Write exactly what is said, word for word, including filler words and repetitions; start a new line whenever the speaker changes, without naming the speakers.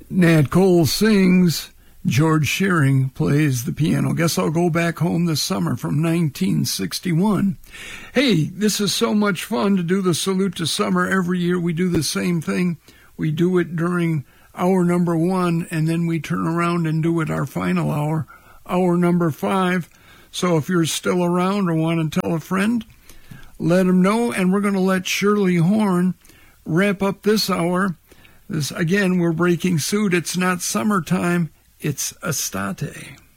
Nat Cole sings, George Shearing plays the piano. Guess I'll go back home this summer from nineteen sixty-one. Hey, this is so much fun to do the Salute to Summer. Every year we do the same thing. We do it during hour number one, and then we turn around and do it our final hour, hour number five. So if you're still around or want to tell a friend, let them know. And we're going to let Shirley Horn wrap up this hour. This, again, we're breaking suit. It's not summertime. It's Estate.